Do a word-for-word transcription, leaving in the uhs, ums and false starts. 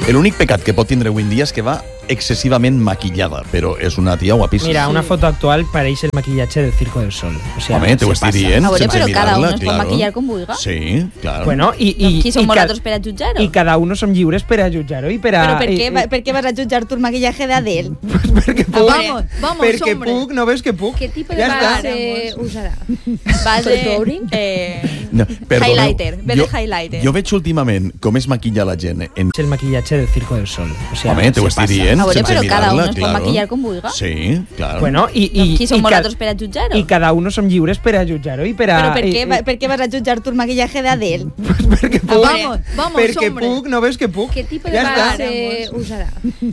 L'únic pecat que pot tindre avui en dia és que va excessivament maquillada, però és una tia guapíssima. Mira, una foto actual pareix el maquillatge del Circo del Sol. O sea, Home, te ho estic dient, a veure, sense però cada mirar-la, uno es pot claro. maquillar com vulga. Sí, claro. Bueno, i, i, Qui som i, nosaltres per a jutjar-ho? I cada uno som lliures per a jutjar-ho i per a... Però per què, i, per què vas a jutjar tu el maquillaje d'Adele? perquè puc, Vamos, vamos, perquè hombre. puc, no veus que puc? ¿Qué tipo de Ja està. base usará? Base... ¿Contouring? Eh, No, perdoneu, highlighter, ve de jo- highlighter. Jo veig últimament com es maquilla la gent en... És el maquillatge del Circo del Sol. O sea, Home, te ho se estic passa. dient, A veure, sense però cada mirar-la, uno es pot claro. maquillar com vulga. Sí, claro. Bueno, i, i, Qui som i, ca- nosaltres per a jutjar-ho? i cada uno som lliures per a jutjar-ho i per a... Però per què, i, per què vas a jutjar tu el maquillaje d'Adele? perquè puc, Vamos, vamos, perquè hombre. puc, no veus que puc? ¿Qué tipo de Ja està. base usará?